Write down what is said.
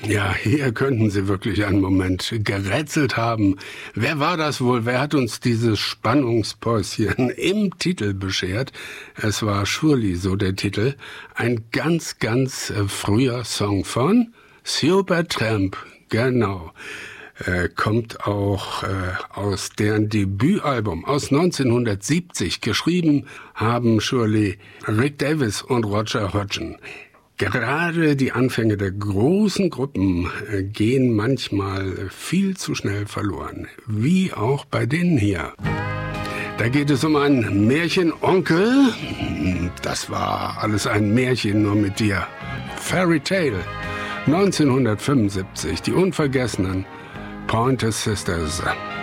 Ja, hier könnten Sie wirklich einen Moment gerätselt haben. Wer war das wohl? Wer hat uns dieses Spannungspäuschen im Titel beschert? Es war Surely, so der Titel. Ein ganz, ganz früher Song von Supertramp. Genau. Kommt auch aus deren Debütalbum aus 1970. Geschrieben haben Surely Rick Davies und Roger Hodgson. Gerade die Anfänge der großen Gruppen gehen manchmal viel zu schnell verloren. Wie auch bei denen hier. Da geht es um einen Märchenonkel. Das war alles ein Märchen nur mit dir. Fairy Tale. 1975. Die unvergessenen Pointer Sisters.